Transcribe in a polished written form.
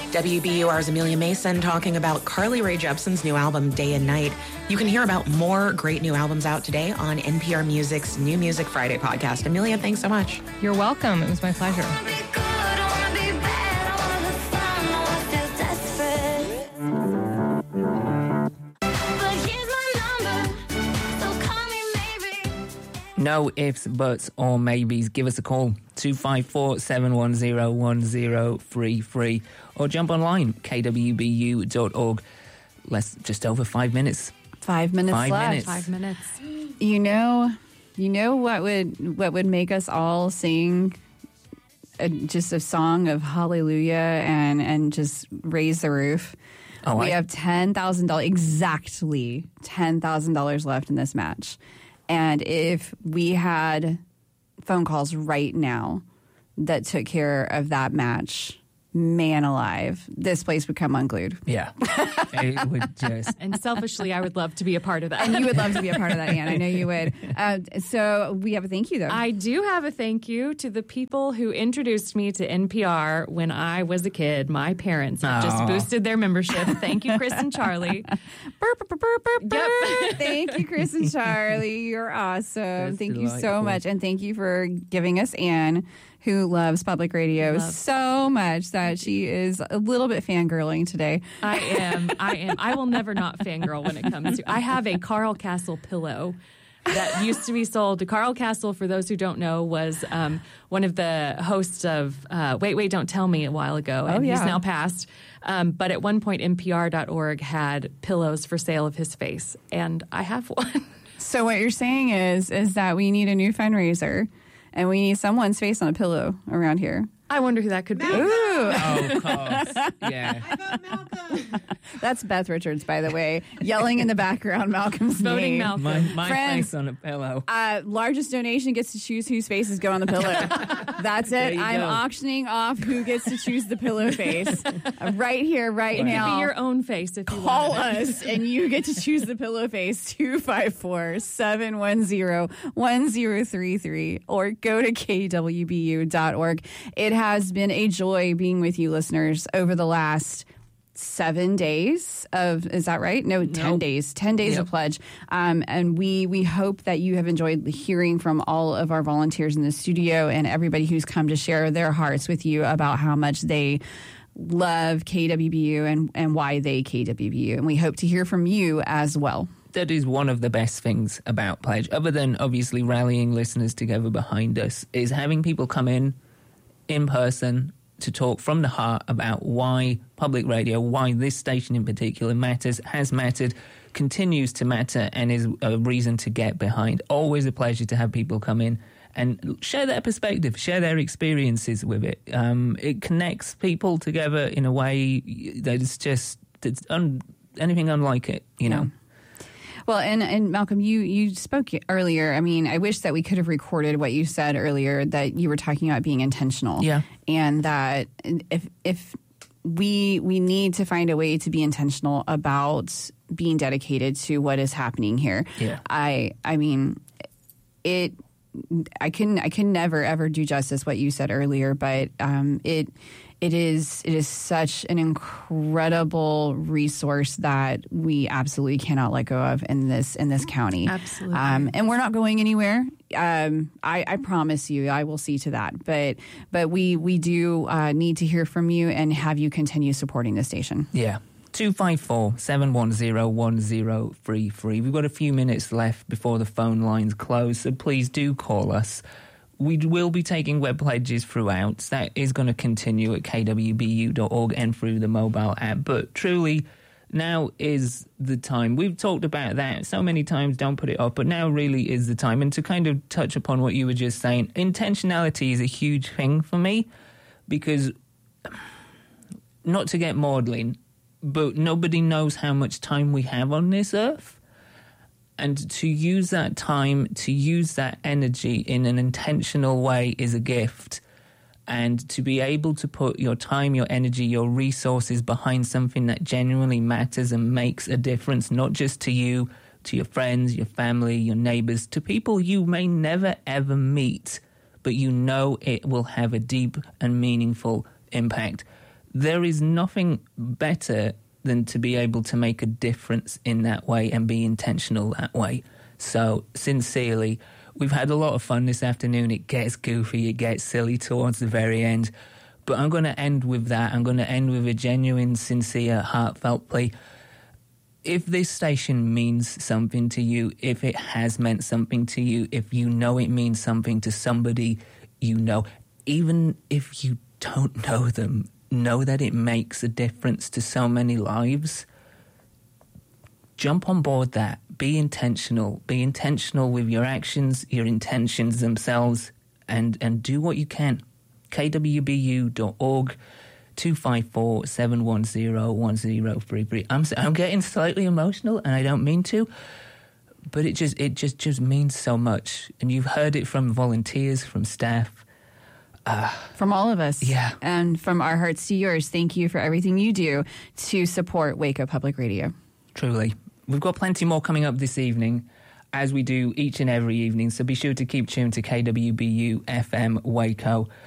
WBUR's Amelia Mason talking about Carly Rae Jepsen's new album, Day and Night. You can hear about more great new albums out today on NPR Music's New Music Friday podcast. Amelia, thanks so much. You're welcome. It was my pleasure. No ifs, buts, or maybes. Give us a call, 254-710-1033, or jump online, kwbu.org. Just over 5 minutes. 5 minutes left. 5 minutes. You know what would make us all sing just a song of hallelujah and just raise the roof? We have $10,000, exactly $10,000 left in this match. And if we had phone calls right now that took care of that match, man alive, this place would come unglued. Yeah. It would just... And selfishly, I would love to be a part of that. And you would love to be a part of that, Ann. I know you would. So we have a thank you, though. I do have a thank you to the people who introduced me to NPR when I was a kid. My parents have just boosted their membership. Thank you, Chris and Charlie. Yep. Thank you, Chris and Charlie. You're awesome. That's thank delightful. you so much. And thank you for giving us Ann, who loves public radio so much that she is a little bit fangirling today. I am. I will never not fangirl when it comes to... I have a Carl Castle pillow that used to be sold. Carl Castle, for those who don't know, was one of the hosts of Wait, Don't Tell Me a while ago, and he's now passed. But at one point, NPR.org had pillows for sale of his face, and I have one. So what you're saying is that we need a new fundraiser, and we need someone's face on a pillow around here. I wonder who that could be. Ooh. Oh, of course. Yeah. I vote Malcolm. That's Beth Richards, by the way, yelling in the background Malcolm's Voting name. Malcolm. My Friends, face on a pillow. Largest donation gets to choose whose faces go on the pillow. That's it. I'm go. auctioning off who gets to choose the pillow face right here, right It now. could be your own face if you Call wanted it. us and you get to choose the pillow face, 254-710-1033, or go to kwbu.org. It has been a joy being with you listeners over the last 7 days of, is that right? No, 10 days. 10 days of pledge. And we hope that you have enjoyed hearing from all of our volunteers in the studio and everybody who's come to share their hearts with you about how much they love KWBU and why they KWBU. And we hope to hear from you as well. That is one of the best things about Pledge, other than obviously rallying listeners together behind us, is having people come in person, to talk from the heart about why public radio, why this station in particular matters, has mattered, continues to matter, and is a reason to get behind. Always a pleasure to have people come in and share their perspective, share their experiences with it. It connects people together in a way that is just anything unlike it, you know. Well, and Malcolm, you spoke earlier. I mean, I wish that we could have recorded what you said earlier, that you were talking about being intentional. Yeah. And that if we need to find a way to be intentional about being dedicated to what is happening here. Yeah. I mean, I can never ever do justice what you said earlier, but it is such an incredible resource that we absolutely cannot let go of in this county. Absolutely. And we're not going anywhere. I promise you, I will see to that. But we do need to hear from you and have you continue supporting the station. Yeah. 254-710-1033. We've got a few minutes left before the phone lines close, so please do call us. We will be taking web pledges throughout. That is going to continue at kwbu.org and through the mobile app. But truly, now is the time. We've talked about that so many times, don't put it off, but now really is the time. And to kind of touch upon what you were just saying, intentionality is a huge thing for me, because, not to get maudlin, but nobody knows how much time we have on this earth. And to use that time, to use that energy in an intentional way is a gift. And to be able to put your time, your energy, your resources behind something that genuinely matters and makes a difference, not just to you, to your friends, your family, your neighbors, to people you may never ever meet, but you know it will have a deep and meaningful impact. there is nothing better than to be able to make a difference in that way and be intentional that way. So, sincerely, we've had a lot of fun this afternoon. It gets goofy, it gets silly towards the very end. But I'm going to end with that. I'm going to end with a genuine, sincere, heartfelt plea. If this station means something to you, if it has meant something to you, if you know it means something to somebody you know, even if you don't know them, know that it makes a difference to so many lives. Jump on board that. Be intentional. Be intentional with your actions, your intentions themselves, and do what you can. kwbu.org 254-710-1033. I'm getting slightly emotional, and I don't mean to, but it just means so much. And you've heard it from volunteers, from staff, from all of us. Yeah. And from our hearts to yours, thank you for everything you do to support Waco Public Radio. Truly. We've got plenty more coming up this evening, as we do each and every evening, so be sure to keep tuned to KWBU FM Waco.